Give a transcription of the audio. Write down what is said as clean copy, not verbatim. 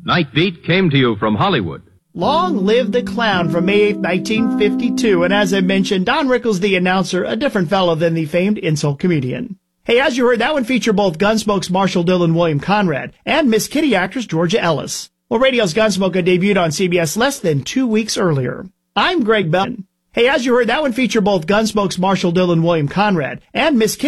Night Beat came to you from Hollywood. Long live the clown from May 8, 1952. And as I mentioned, Don Rickles, the announcer, a different fellow than the famed insult comedian. Hey, as you heard, that one featured both Gunsmoke's Marshall Dillon, William Conrad, and Miss Kitty actress Georgia Ellis. Well, radio's Gunsmoke had debuted on CBS less than 2 weeks earlier. I'm Greg Bell. Hey, as you heard, that one featured both Gunsmoke's Marshall Dillon, William Conrad, and Miss Kitty